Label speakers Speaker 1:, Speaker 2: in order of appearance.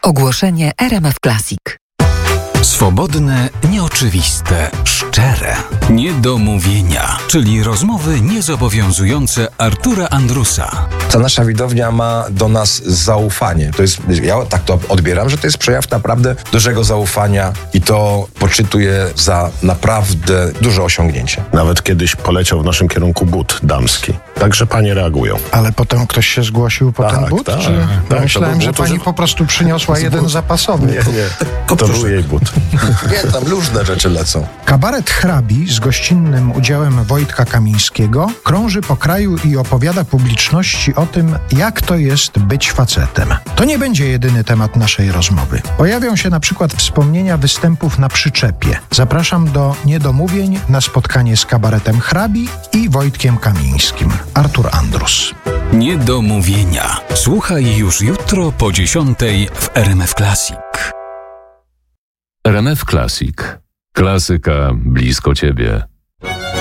Speaker 1: Ogłoszenie RMF Classic.
Speaker 2: Swobodne, nieoczywiste, szczere. Niedomówienia, czyli rozmowy niezobowiązujące Artura Andrusa.
Speaker 3: Ta nasza widownia ma do nas zaufanie. Ja tak to odbieram, że to jest przejaw naprawdę dużego zaufania i to poczytuję za naprawdę duże osiągnięcie.
Speaker 4: Nawet kiedyś poleciał w naszym kierunku but damski. Także panie reagują.
Speaker 5: Ale potem ktoś się zgłosił po ten but?
Speaker 4: Tak,
Speaker 5: Myślałem, że pani po prostu przyniosła jeden zapasowy.
Speaker 4: Nie. To był jej but.
Speaker 3: Nie, tam różne rzeczy lecą.
Speaker 5: Kabaret Hrabi z gościnnym udziałem Wojtka Kamińskiego krąży po kraju i opowiada publiczności o tym, jak to jest być facetem. To nie będzie jedyny temat naszej rozmowy. Pojawią się na przykład wspomnienia występów na przyczepie. Zapraszam do Niedomówień na spotkanie z kabaretem Hrabi i Wojtkiem Kamińskim. Artur Andrus.
Speaker 2: Niedomówienia. Słuchaj już jutro po 10:00 w RMF Classic.
Speaker 6: RMF Classic. Klasyka blisko ciebie.